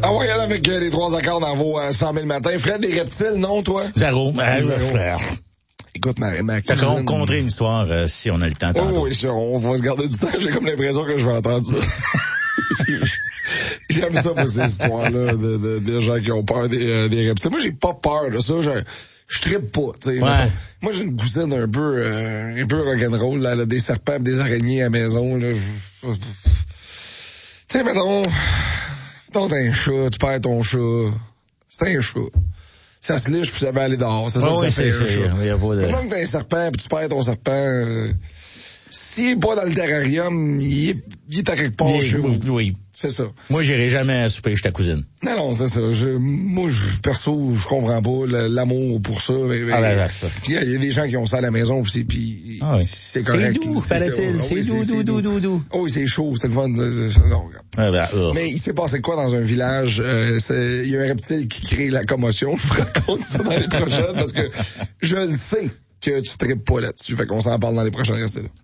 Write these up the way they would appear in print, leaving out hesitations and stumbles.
Ah ouais, elle avec les 3 accords dans vos 100 000 matins. Fred, des reptiles, non, toi? Zéro. Écoute, ma T'as cousine... conter une histoire si on a le temps tantôt. Oh oui, sûr, on va se garder du temps. J'ai comme l'impression que je vais entendre ça. J'aime ça, moi, ces histoires-là de gens qui ont peur des reptiles. Moi, j'ai pas peur de ça. Je trippe pas, tu sais. Ouais. Moi, j'ai une cousine un peu rock'n'roll, là, elle a des serpents, des araignées à la maison, là. Tu sais, mettons, t'as un chat, tu perds ton chat. C'est un chat. Ça se liche puis ça va aller dehors. C'est ça que ça fait, un chat. Mettons que t'as un serpent puis tu perds ton serpent, s'il est pas dans le terrarium, il est à quelque part chez vous. Oui. C'est ça. Moi, j'irai jamais à souper chez ta cousine. Non, c'est ça. Moi, perso, je comprends pas l'amour pour ça. Il y a des gens qui ont ça à la maison, puis c'est correct. C'est doux, paraît-il. C'est doux. Oh, oui, c'est chaud, c'est le fun. Mais il s'est passé quoi dans un village? Il y a un reptile qui crée la commotion. Je vous raconte ça dans les prochaines, parce que je le sais que tu tripes pas là-dessus. Fait qu'on s'en parle dans les prochaines, restez là.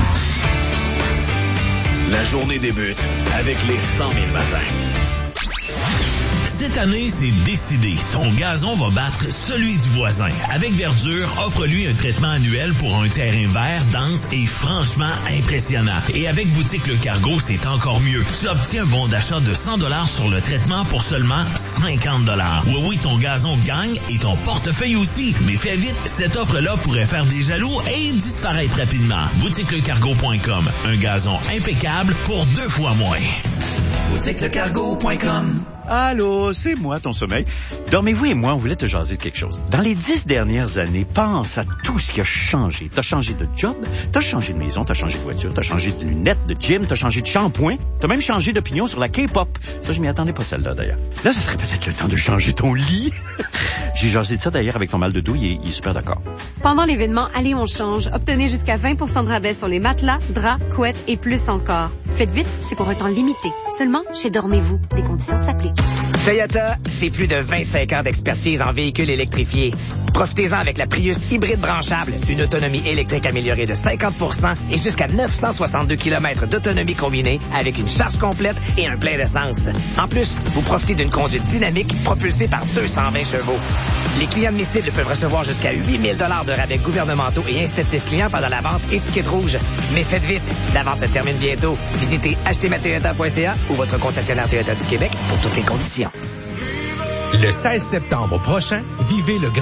La journée débute avec les 100 000 matins. Cette année, c'est décidé. Ton gazon va battre celui du voisin. Avec Verdure, offre-lui un traitement annuel pour un terrain vert, dense et franchement impressionnant. Et avec Boutique Le Cargo, c'est encore mieux. Tu obtiens un bon d'achat de 100$ sur le traitement pour seulement 50$. Oui, ton gazon gagne et ton portefeuille aussi. Mais fais vite, cette offre-là pourrait faire des jaloux et disparaître rapidement. BoutiqueLeCargo.com. Un gazon impeccable pour 2 fois moins. BoutiqueLeCargo.com. Allô, c'est moi, ton sommeil. Dormez-vous et moi, on voulait te jaser de quelque chose. Dans les 10 dernières années, pense à tout ce qui a changé. T'as changé de job, t'as changé de maison, t'as changé de voiture, t'as changé de lunettes, de gym, t'as changé de shampoing, t'as même changé d'opinion sur la K-pop. Ça, je m'y attendais pas, celle-là, d'ailleurs. Là, ça serait peut-être le temps de changer ton lit. J'ai jasé de ça, d'ailleurs, avec ton mal de dos, il est super d'accord. Pendant l'événement Allez, on change, obtenez jusqu'à 20% de rabais sur les matelas, draps, couettes et plus encore. Faites vite, c'est pour un temps limité. Seulement chez Dormez-vous. Des conditions s'appliquent. Toyota, c'est plus de 25 ans d'expertise en véhicules électrifiés. Profitez-en avec la Prius hybride branchable, une autonomie électrique améliorée de 50% et jusqu'à 962 km d'autonomie combinée avec une charge complète et un plein d'essence. En plus, vous profitez d'une conduite dynamique propulsée par 220 chevaux. Les clients admissibles peuvent recevoir jusqu'à 8 000 $ de rabais gouvernementaux et incitatifs clients pendant la vente étiquette rouge. Mais faites vite, la vente se termine bientôt. Visitez achetezmatoyota.ca ou votre concessionnaire Toyota du Québec pour toutes les conditions. Le 16 septembre prochain, vivez le grand